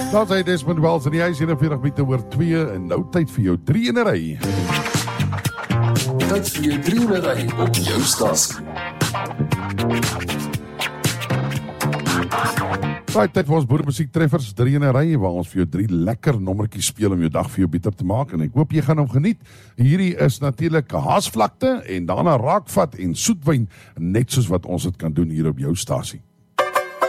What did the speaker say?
Dat is Desmond Wells en die huis 41 minute oor 2 en nou tyd vir jou 3 in 'n ry. Tyd vir jou 3 in 'n ry op jou stasie. Right, tyd vir ons boermusiek treffers 3 in 'n ry waar ons vir jou 3 lekker nommertjies speel om jou dag vir jou beter te maak en ek hoop jy gaan hom geniet. Hierdie is natuurlik haasvlakte en daarna raakvat en soetwyn net soos wat ons dit kan doen hier op jou stasie.